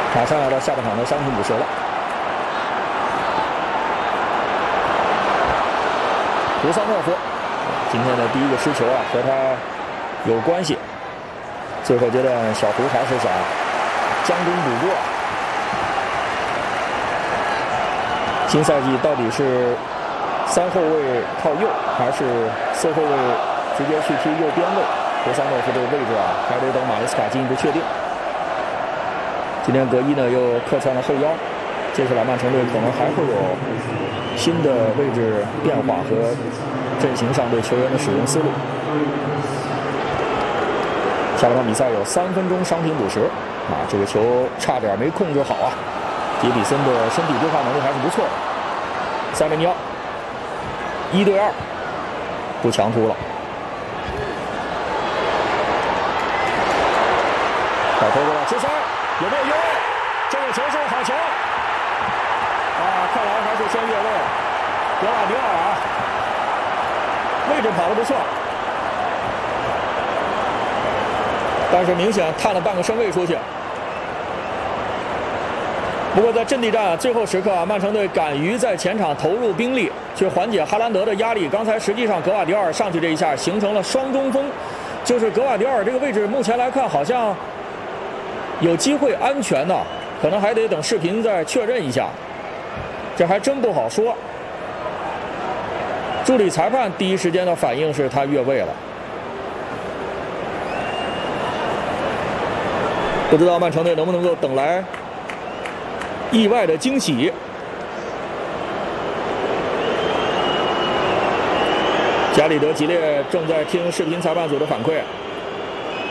马上要到下半场的伤停补时了。图桑诺夫今天的第一个失球啊，和他有关系。最后阶段，小胡还是想将功补过。新赛季到底是3后卫靠右，还是4后卫直接去踢右边位？图桑诺夫这个位置啊，还得等马雷斯卡进一步确定。今天格伊呢又客串了后腰，接下来曼城队可能还会有新的位置变化和阵型上对球员的使用思路。下半场比赛有3分钟伤停补时啊，这个球差点没控制好啊。杰比森的身体对抗能力还是不错的。塞梅尼奥1对2，不强突了。把头过来直塞，有没有越位？这个球是好球啊！看来还是先越位了。格瓦迪奥尔位置跑得不错，但是明显探了半个身位出去。不过在阵地战最后时刻啊，曼城队敢于在前场投入兵力，去缓解哈兰德的压力。刚才实际上格瓦迪奥尔上去这一下形成了双中锋，就是格瓦迪奥尔这个位置目前来看好像有机会安全呢，可能还得等视频再确认一下，这还真不好说。助理裁判第一时间的反应是他越位了，不知道曼城队能不能够等来意外的惊喜。加里德吉列正在听视频裁判组的反馈。